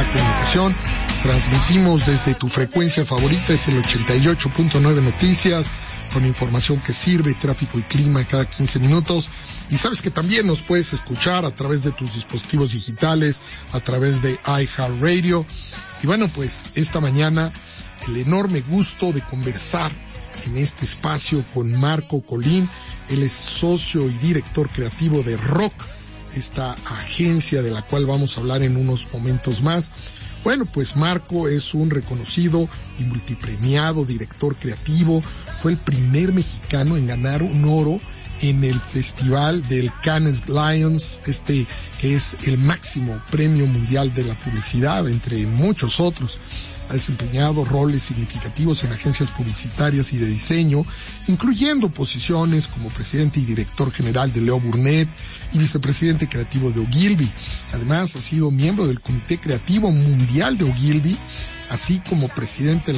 la comunicación. Transmitimos desde tu frecuencia favorita, es el 88.9 Noticias, con información que sirve, tráfico y clima cada 15 minutos. Y sabes que también nos puedes escuchar a través de tus dispositivos digitales, a través de iHeartRadio. Y bueno, pues esta mañana el enorme gusto de conversar en este espacio con Marco Colín. Él es socio y director creativo de ROC, esta agencia de la cual vamos a hablar en unos momentos más. Bueno, pues Marco es un reconocido y multipremiado director creativo. Fue el primer mexicano en ganar un oro en el festival del Cannes Lions, que es el máximo premio mundial de la publicidad, entre muchos otros. Ha desempeñado roles significativos en agencias publicitarias y de diseño, incluyendo posiciones como presidente y director general de Leo Burnett y vicepresidente creativo de Ogilvy. Además, ha sido miembro del Comité Creativo Mundial de Ogilvy, así como presidente de la